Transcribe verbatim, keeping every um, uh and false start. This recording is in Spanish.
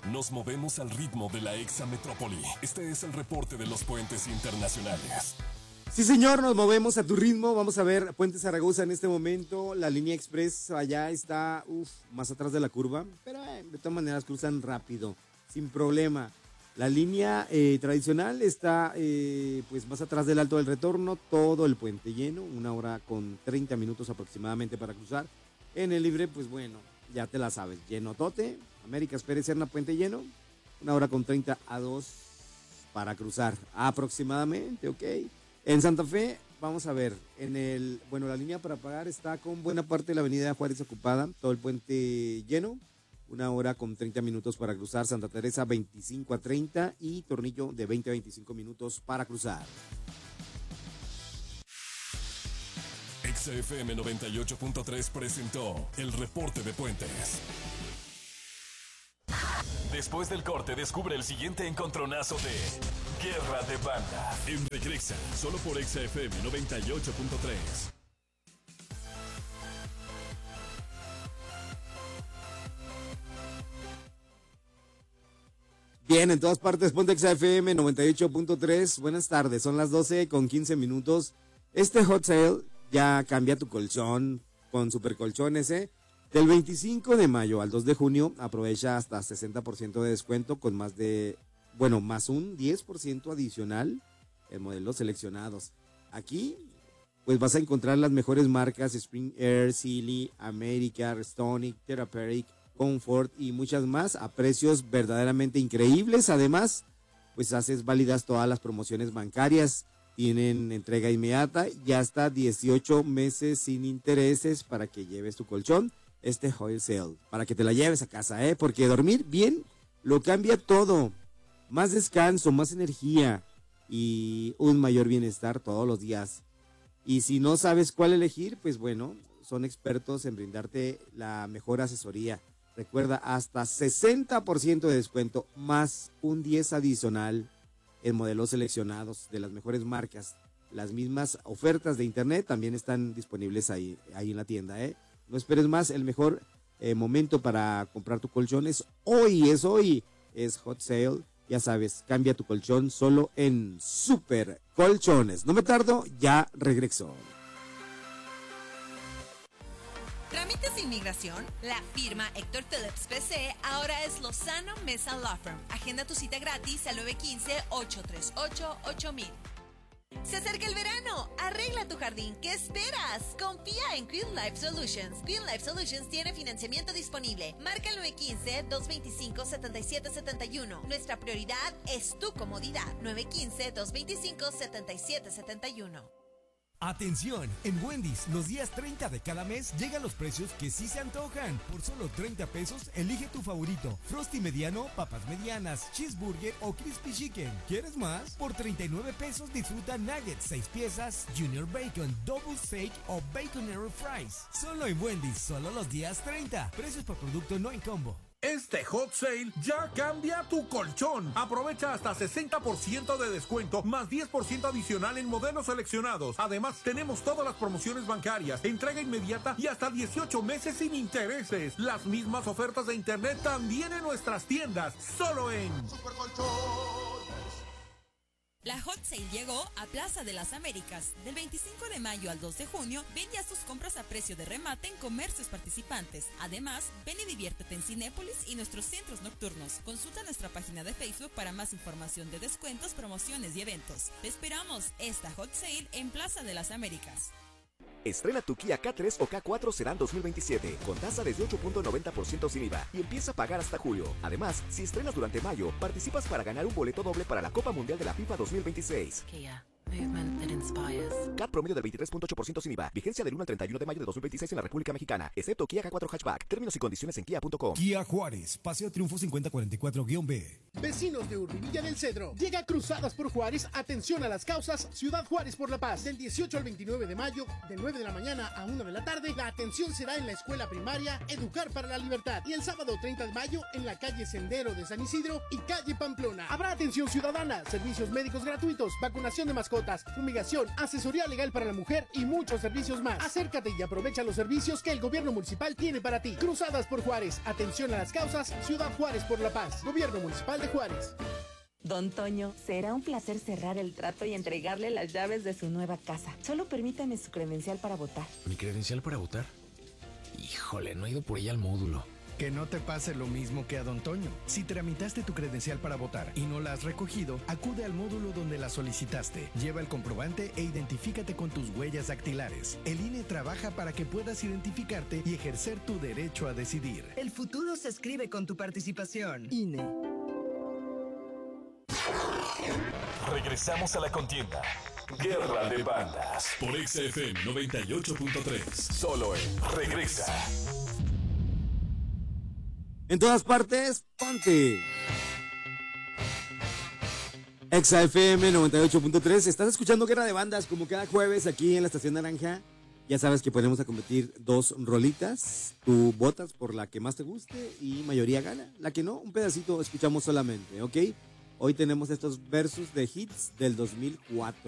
Nos movemos al ritmo de la exametrópoli. Este es el reporte de los puentes internacionales. Sí, señor, nos movemos a tu ritmo. Vamos a ver Puente Zaragoza en este momento. La línea express allá está uf, más atrás de la curva, pero eh, de todas maneras cruzan rápido, sin problema. La línea eh, tradicional está eh, pues más atrás del Alto del Retorno, todo el puente lleno, una hora con treinta minutos aproximadamente para cruzar. En el libre, pues bueno, ya te la sabes, lleno tote, Américas Pérez Serna, puente lleno, una hora con treinta a dos para cruzar aproximadamente, ok. En Santa Fe, vamos a ver, en el, bueno, la línea para pagar está con buena parte de la avenida Juárez ocupada, todo el puente lleno, una hora con treinta minutos para cruzar, Santa Teresa veinticinco a treinta y Tornillo de veinte a veinticinco minutos para cruzar. X F M noventa y ocho punto tres presentó el reporte de puentes. Después del corte, descubre el siguiente encontronazo de Guerra de Banda en Regresa, solo por X F M noventa y ocho punto tres. Bien, en todas partes, ponte X F M noventa y ocho punto tres. Buenas tardes, son las doce con quince minutos. Este hot sale ya cambia tu colchón con super colchones, ¿eh? Del veinticinco de mayo al dos de junio, aprovecha hasta sesenta por ciento de descuento con más de, bueno, más un diez por ciento adicional en modelos seleccionados. Aquí, pues vas a encontrar las mejores marcas Spring Air, Sealy, America, Restonic, Therapeutic, Comfort y muchas más a precios verdaderamente increíbles. Además, pues haces válidas todas las promociones bancarias, tienen entrega inmediata y hasta dieciocho meses sin intereses para que lleves tu colchón. Este Hot Sale, para que te la lleves a casa, ¿eh? Porque dormir bien lo cambia todo. Más descanso, más energía y un mayor bienestar todos los días. Y si no sabes cuál elegir, pues bueno, son expertos en brindarte la mejor asesoría. Recuerda, hasta sesenta por ciento de descuento, más un diez adicional en modelos seleccionados de las mejores marcas. Las mismas ofertas de internet también están disponibles ahí, ahí en la tienda, ¿eh? No esperes más, el mejor eh, momento para comprar tu colchón es hoy, es hoy, es Hot Sale. Ya sabes, cambia tu colchón solo en Super Colchones. No me tardo, ya regreso. ¿Trámites de inmigración? La firma Héctor Phillips P C ahora es Lozano Mesa Law Firm. Agenda tu cita gratis al nueve uno cinco, ocho tres ocho, ocho mil. Se acerca el verano, arregla tu jardín, ¿qué esperas? Confía en Green Life Solutions. Green Life Solutions tiene financiamiento disponible. Marca el nueve uno cinco, dos dos cinco, siete siete siete uno. Nuestra prioridad es tu comodidad. nueve uno cinco, dos dos cinco, siete siete siete uno. Atención, en Wendy's, los días treinta de cada mes llegan los precios que sí se antojan. Por solo treinta pesos, elige tu favorito. Frosty mediano, papas medianas, cheeseburger o crispy chicken. ¿Quieres más? Por treinta y nueve pesos disfruta nuggets, seis piezas, junior bacon, double steak o baconero fries. Solo en Wendy's, solo los días treinta. Precios por producto no en combo. Este hot sale ya cambia tu colchón. Aprovecha hasta sesenta por ciento de descuento más diez por ciento adicional en modelos seleccionados. Además, tenemos todas las promociones bancarias, entrega inmediata y hasta dieciocho meses sin intereses. Las mismas ofertas de internet también en nuestras tiendas, solo en Super Colchón. La Hot Sale llegó a Plaza de las Américas. Del veinticinco de mayo al dos de junio, ven ya tus compras a precio de remate en comercios participantes. Además, ven y diviértete en Cinépolis y nuestros centros nocturnos. Consulta nuestra página de Facebook para más información de descuentos, promociones y eventos. Te esperamos esta Hot Sale en Plaza de las Américas. Estrena tu Kia K tres o K cuatro Sedan dos mil veintisiete con tasa desde ocho punto noventa por ciento sin I V A y empieza a pagar hasta julio. Además, si estrenas durante mayo, participas para ganar un boleto doble para la Copa Mundial de la FIFA dos mil veintiséis. Kia. Movement that inspires. C A T promedio del veintitrés punto ocho por ciento sin I V A. Vigencia del uno al treinta y uno de mayo de dos mil veintiséis en la República Mexicana, excepto Kia K cuatro Hatchback. Términos y condiciones en kia punto com. Kia Juárez, Paseo Triunfo cincuenta cuarenta y cuatro B. Vecinos de Urbivilla del Cedro, llega Cruzadas por Juárez, atención a las causas, Ciudad Juárez por la Paz. Del dieciocho al veintinueve de mayo, de nueve de la mañana a una de la tarde, la atención será en la escuela primaria Educar para la Libertad. Y el sábado treinta de mayo, en la calle Sendero de San Isidro y calle Pamplona. Habrá atención ciudadana, servicios médicos gratuitos, vacunación de mascotas, mascotas, fumigación, asesoría legal para la mujer y muchos servicios más. Acércate y aprovecha los servicios que el gobierno municipal tiene para ti. Cruzadas por Juárez, atención a las causas, Ciudad Juárez por la paz, Gobierno Municipal de Juárez. Don Toño, será un placer cerrar el trato y entregarle las llaves de su nueva casa. Solo permítame su credencial para votar. ¿Mi credencial para votar? Híjole, no he ido por ella al módulo. Que no te pase lo mismo que a Don Toño. Si tramitaste tu credencial para votar y no la has recogido, acude al módulo donde la solicitaste. Lleva el comprobante e identifícate con tus huellas dactilares. El I N E trabaja para que puedas identificarte y ejercer tu derecho a decidir. El futuro se escribe con tu participación. I N E. Regresamos a la contienda. Guerra de Bandas. Por Exa F M noventa y ocho punto tres. Solo en Regresa. En todas partes, ponte. Exa F M noventa y ocho punto tres. Estás escuchando Guerra de Bandas como cada jueves aquí en la Estación Naranja. Ya sabes que ponemos a competir dos rolitas. Tú votas por la que más te guste y mayoría gana. La que no, un pedacito escuchamos solamente, ¿ok? Hoy tenemos estos versos de hits del dos mil cuatro.